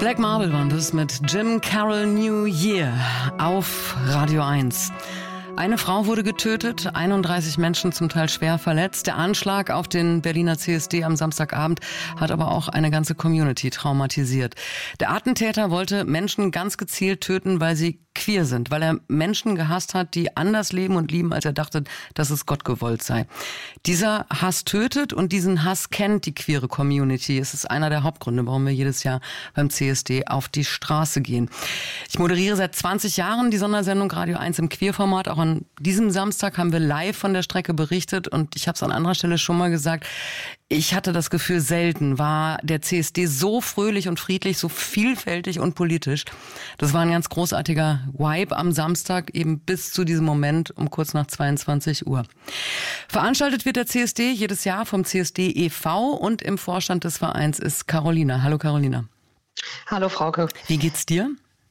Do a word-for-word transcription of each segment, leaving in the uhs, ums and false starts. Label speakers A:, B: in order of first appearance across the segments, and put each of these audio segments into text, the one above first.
A: Black Marble waren das mit Jim Carroll New Year auf Radio eins. Eine Frau wurde getötet, einunddreißig Menschen zum Teil schwer verletzt. Der Anschlag auf den Berliner C S D am Samstagabend hat aber auch eine ganze Community traumatisiert. Der Attentäter wollte Menschen ganz gezielt töten, weil sie queer sind, weil er Menschen gehasst hat, die anders leben und lieben, als er dachte, dass es Gott gewollt sei. Dieser Hass tötet und diesen Hass kennt die queere Community. Es ist einer der Hauptgründe, warum wir jedes Jahr beim C S D auf die Straße gehen. Ich moderiere seit zwanzig Jahren die Sondersendung Radio eins im Queerformat. Auch an diesem Samstag haben wir live von der Strecke berichtet und ich habe es an anderer Stelle schon mal gesagt, ich hatte das Gefühl, selten war der C S D so fröhlich und friedlich, so vielfältig und politisch. Das war ein ganz großartiger Vibe am Samstag, eben bis zu diesem Moment um kurz nach zweiundzwanzig Uhr. Veranstaltet wird der C S D jedes Jahr vom C S D e V und im Vorstand des Vereins ist Carolina. Hallo Carolina.
B: Hallo Frauke.
A: Wie geht's dir?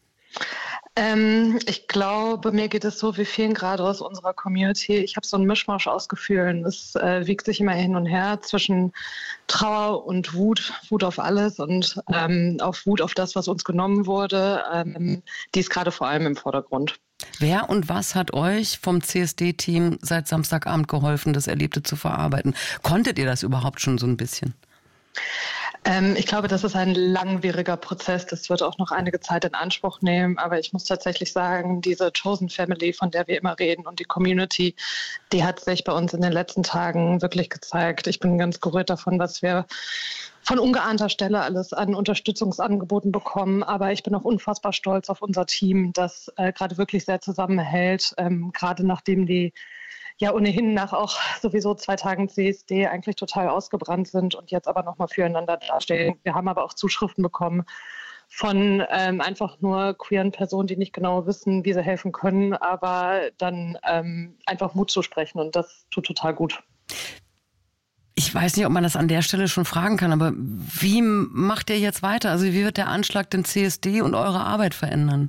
B: Ähm, ich glaube, mir geht es so wie vielen gerade aus unserer Community. Ich habe so einen Mischmasch aus Gefühlen. Es äh, wiegt sich immer hin und her zwischen Trauer und Wut, Wut auf alles und ähm, auf Wut auf das, was uns genommen wurde. Ähm, die ist gerade vor allem im Vordergrund.
A: Wer und was hat euch vom C S D-Team seit Samstagabend geholfen, das Erlebte zu verarbeiten? Konntet ihr das überhaupt schon so ein bisschen?
B: Ähm, ich glaube, das ist ein langwieriger Prozess. Das wird auch noch einige Zeit in Anspruch nehmen. Aber ich muss tatsächlich sagen, diese Chosen Family, von der wir immer reden und die Community, die hat sich bei uns in den letzten Tagen wirklich gezeigt. Ich bin ganz gerührt davon, was wir von ungeahnter Stelle alles an Unterstützungsangeboten bekommen. Aber ich bin auch unfassbar stolz auf unser Team, das äh, gerade wirklich sehr zusammenhält, ähm, gerade nachdem die ja ohnehin nach auch sowieso zwei Tagen C S D eigentlich total ausgebrannt sind und jetzt aber nochmal füreinander dastehen. Wir haben aber auch Zuschriften bekommen von ähm, einfach nur queeren Personen, die nicht genau wissen, wie sie helfen können, aber dann ähm, einfach Mut zu sprechen und das tut total gut.
A: Ich weiß nicht, ob man das an der Stelle schon fragen kann, aber wie macht ihr jetzt weiter? Also wie wird der Anschlag den C S D und eure Arbeit verändern?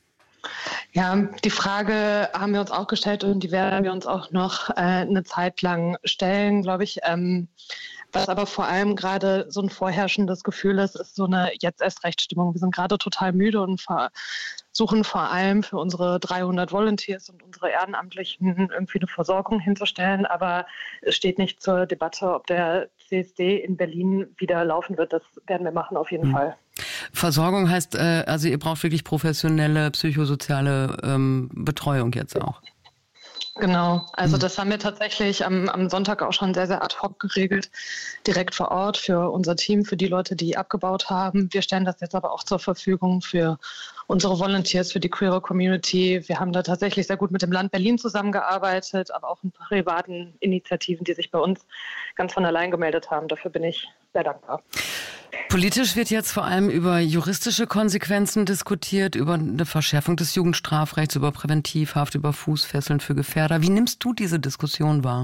B: Ja, die Frage haben wir uns auch gestellt und die werden wir uns auch noch äh, eine Zeit lang stellen, glaube ich. Ähm, was aber vor allem gerade so ein vorherrschendes Gefühl ist, ist so eine Jetzt-erst-Recht-Stimmung. Wir sind gerade total müde und versuchen vor allem für unsere dreihundert Volunteers und unsere Ehrenamtlichen irgendwie eine Versorgung hinzustellen. Aber es steht nicht zur Debatte, ob der C S D in Berlin wieder laufen wird. Das werden wir machen auf jeden mhm. Fall.
A: Versorgung heißt, äh, also ihr braucht wirklich professionelle psychosoziale ähm, Betreuung jetzt auch.
B: Genau, also das haben wir tatsächlich am, am Sonntag auch schon sehr, sehr ad hoc geregelt, direkt vor Ort für unser Team, für die Leute, die abgebaut haben. Wir stellen das jetzt aber auch zur Verfügung für unsere Volunteers, für die queere Community. Wir haben da tatsächlich sehr gut mit dem Land Berlin zusammengearbeitet, aber auch in privaten Initiativen, die sich bei uns ganz von allein gemeldet haben. Dafür bin ich sehr dankbar.
A: Politisch wird jetzt vor allem über juristische Konsequenzen diskutiert, über eine Verschärfung des Jugendstrafrechts, über Präventivhaft, über Fußfesseln für Gefährder. Wie nimmst du diese Diskussion wahr?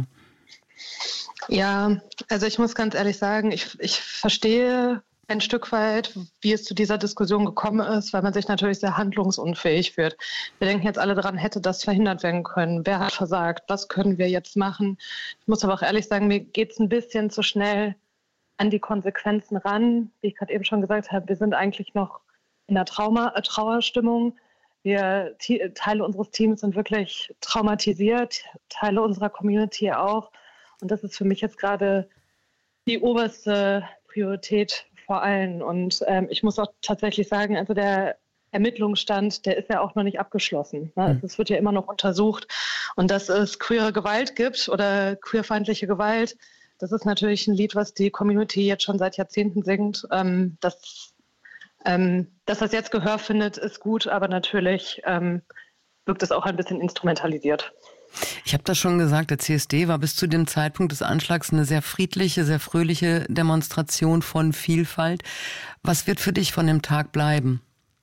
B: Ja, also ich muss ganz ehrlich sagen, ich, ich verstehe ein Stück weit, wie es zu dieser Diskussion gekommen ist, weil man sich natürlich sehr handlungsunfähig fühlt. Wir denken jetzt alle daran, hätte das verhindert werden können? Wer hat versagt? Was können wir jetzt machen? Ich muss aber auch ehrlich sagen, mir geht es ein bisschen zu schnell an die Konsequenzen ran. Wie ich gerade eben schon gesagt habe, wir sind eigentlich noch in einer Trauma, äh, Trauerstimmung. Wir, t- Teile unseres Teams sind wirklich traumatisiert, Teile unserer Community auch. Und das ist für mich jetzt gerade die oberste Priorität vor allen. Und ähm, ich muss auch tatsächlich sagen, also der Ermittlungsstand, der ist ja auch noch nicht abgeschlossen. Ne? Mhm. Es wird ja immer noch untersucht. Und dass es queere Gewalt gibt oder queerfeindliche Gewalt, das ist natürlich ein Lied, was die Community jetzt schon seit Jahrzehnten singt. Ähm, das, ähm, dass das jetzt Gehör findet, ist gut, aber natürlich ähm, wirkt es auch ein bisschen instrumentalisiert.
A: Ich habe das schon gesagt, der C S D war bis zu dem Zeitpunkt des Anschlags eine sehr friedliche, sehr fröhliche Demonstration von Vielfalt. Was wird für dich von dem Tag bleiben?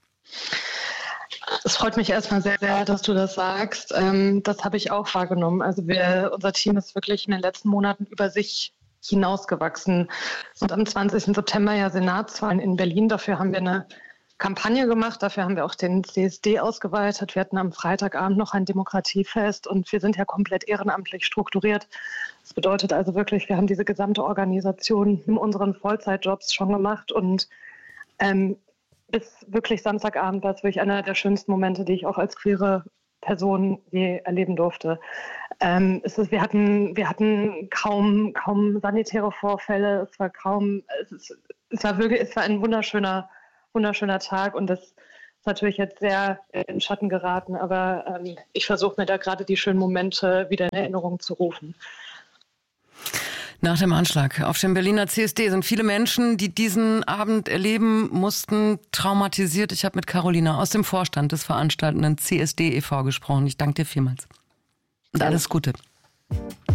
B: Es freut mich erstmal sehr, sehr, dass du das sagst. Ähm, das habe ich auch wahrgenommen. Also wir, unser Team ist wirklich in den letzten Monaten über sich hinausgewachsen. Und am zwanzigsten September ja Senatswahlen in Berlin. Dafür haben wir eine Kampagne gemacht. Dafür haben wir auch den C S D ausgeweitet. Wir hatten am Freitagabend noch ein Demokratiefest und wir sind ja komplett ehrenamtlich strukturiert. Das bedeutet also wirklich, wir haben diese gesamte Organisation in unseren Vollzeitjobs schon gemacht und ähm, bis wirklich Samstagabend war es wirklich einer der schönsten Momente, die ich auch als queere Person je erleben durfte. Ähm, es ist, wir hatten, wir hatten kaum, kaum sanitäre Vorfälle, es war kaum, es, ist, es war wirklich, es war ein wunderschöner, wunderschöner Tag und das ist natürlich jetzt sehr in Schatten geraten, aber ähm, ich versuche mir da gerade die schönen Momente wieder in Erinnerung zu rufen.
A: Nach dem Anschlag auf dem Berliner C S D sind viele Menschen, die diesen Abend erleben mussten, traumatisiert. Ich habe mit Carolina aus dem Vorstand des veranstaltenden C S D e V gesprochen. Ich danke dir vielmals. Und alles Gute.